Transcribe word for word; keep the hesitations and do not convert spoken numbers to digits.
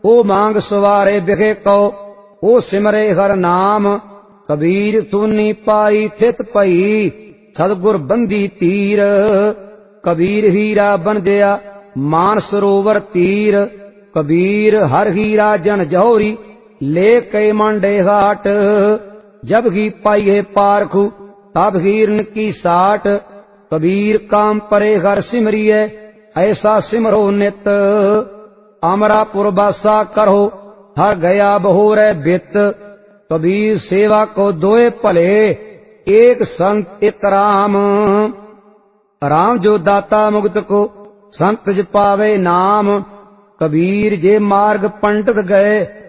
ओ मांग सवारे बिखे कहो, ओ सिमरे हर नाम। कबीर सुनी पाई थित पई, सतगुर बंदी तीर। कबीर हीरा बन गया मान सरोवर तीर। कबीर हर हीरा जन जौहरी, ले के मांडे घाट। जब ही पाइये पारखू, तब हीरन की साट। कबीर काम परे हर सिमरिए, ऐसा सिमरो नित। अमरापुर बासा करो, हर गया बहोरे बित। कबीर सेवा को दोए भले, एक संत एक राम। राम जो दाता मुक्त को, संत ज पावे नाम। कबीर जे मार्ग पंडित गए,